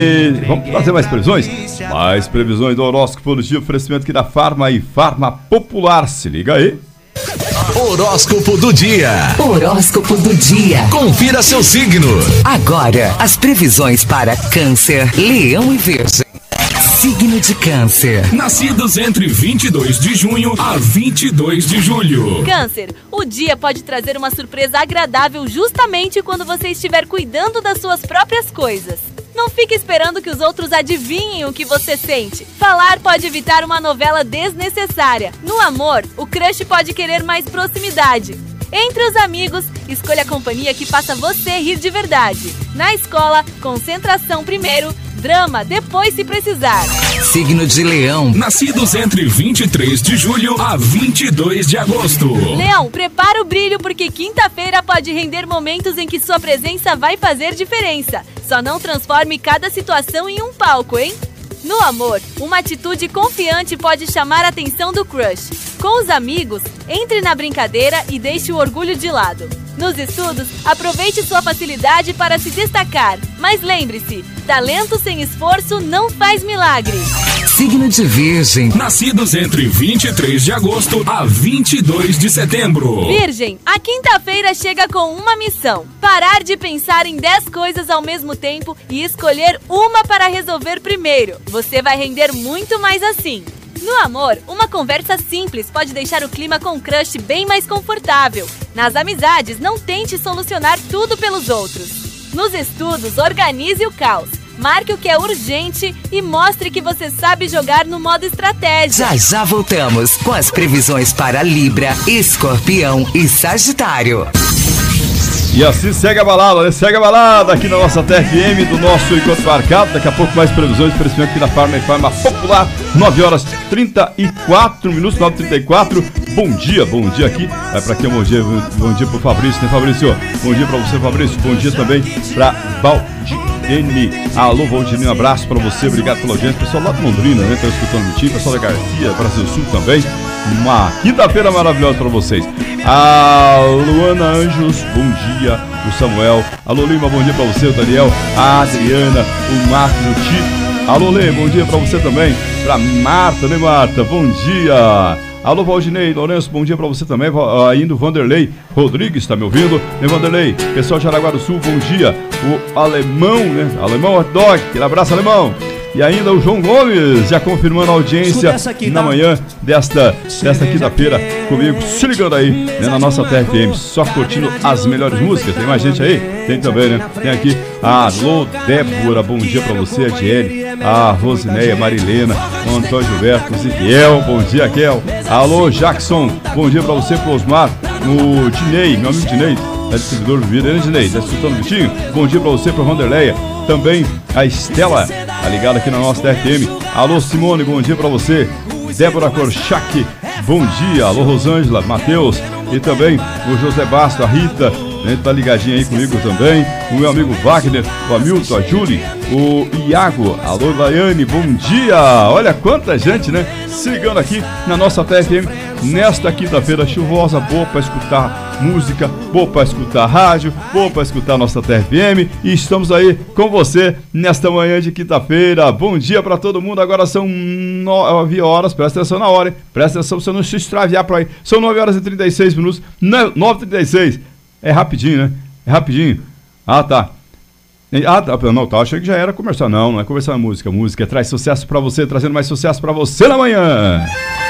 Vamos fazer mais previsões? Mais previsões do horóscopo do dia, oferecimento aqui da Farma e Farma Popular. Se liga aí. Horóscopo do dia. Horóscopo do dia. Confira seu signo. Agora, as previsões para Câncer, Leão e Virgem. Signo de Câncer. Nascidos entre 22 de junho a 22 de julho. Câncer, o dia pode trazer uma surpresa agradável justamente quando você estiver cuidando das suas próprias coisas. Não fique esperando que os outros adivinhem o que você sente. Falar pode evitar uma novela desnecessária. No amor, o crush pode querer mais proximidade. Entre os amigos, escolha a companhia que faça você rir de verdade. Na escola, concentração primeiro, drama depois se precisar. Signo de Leão. Nascidos entre 23 de julho a 22 de agosto. Leão, prepara o brilho porque quinta-feira pode render momentos em que sua presença vai fazer diferença. Só não transforme cada situação em um palco, hein? No amor, uma atitude confiante pode chamar a atenção do crush. Com os amigos, entre na brincadeira e deixe o orgulho de lado. Nos estudos, aproveite sua facilidade para se destacar. Mas lembre-se, talento sem esforço não faz milagre. Signo de Virgem. Nascidos entre 23 de agosto a 22 de setembro. Virgem, a quinta-feira chega com uma missão. Parar de pensar em 10 coisas ao mesmo tempo e escolher uma para resolver primeiro. Você vai render muito mais assim. No amor, uma conversa simples pode deixar o clima com o crush bem mais confortável. Nas amizades, não tente solucionar tudo pelos outros. Nos estudos, organize o caos. Marque o que é urgente e mostre que você sabe jogar no modo estratégia. Já voltamos com as previsões para Libra, Escorpião e Sagitário. E assim segue a balada, né? Segue a balada aqui na nossa TFM do nosso Encontro Marcado. Daqui a pouco mais previsões, oferecimento aqui da Farma e Farma Popular. 9 horas 34 minutos, 9h34. Bom dia aqui. Vai pra quem é bom dia pro Fabrício, né, Fabrício? Bom dia pra você, Fabrício. Bom dia também pra Valdine. Alô, Valdine, um abraço pra você, obrigado pela audiência. Pessoal lá de Londrina, né? Tá escutando o time, pessoal da Garcia, Brasil Sul também. Uma quinta-feira maravilhosa pra vocês. A Luana Anjos, bom dia. O Samuel. Alô, Lima, bom dia pra você, o Daniel. A Adriana, o Marcos, o Tito. Alô, Lê, bom dia pra você também. Pra Marta, né, Marta? Bom dia. Alô, Valdinei, Lourenço, bom dia pra você também. Ainda o Vanderlei Rodrigues, tá me ouvindo? Né, Vanderlei? Pessoal de Jaraguá do Sul, bom dia. O Alemão, né? Alemão Hot Dog, aquele abraço, Alemão. E ainda o João Gomes, já confirmando a audiência aqui, na manhã desta quinta-feira comigo, se ligando aí, né, na nossa TFM, só curtindo as melhores músicas. Tem mais gente aí? Tem também, né? Tem aqui a Alô, Débora, bom dia pra você, a Diele, a Rosineia, Marilena, o Antônio Gilberto, o Ziquiel, bom dia, Kel. Alô, Jackson, bom dia pra você, pro Osmar, o Dinei, meu amigo Dinei, é distribuidor do vídeo, né, Dinei? Tá escutando o Vitinho? Bom dia pra você, pro Vanderleia, também a Estela, tá ligada aqui na nossa TFM. Alô, Simone, bom dia pra você. Débora Korchak, bom dia. Alô, Rosângela, Matheus e também o José Basto, a Rita, né, tá ligadinho aí comigo também. O meu amigo Wagner, o Hamilton, a Julie, o Iago. Alô, Daiane, bom dia. Olha quanta gente, né, se ligando aqui na nossa TFM nesta quinta-feira chuvosa, boa para escutar música, boa para escutar rádio, boa para escutar nossa TFM. E estamos aí com você nesta manhã de quinta-feira. Bom dia para todo mundo. Agora são 9 horas, presta atenção na hora, hein? Presta atenção pra você não se extraviar por aí. São 9 horas e 36 minutos, 9h36. É rapidinho, né? É rapidinho. Ah, tá. Não, tá, achei que já era comercial. Não é comercial, é música. Música traz sucesso pra você, trazendo mais sucesso pra você na manhã.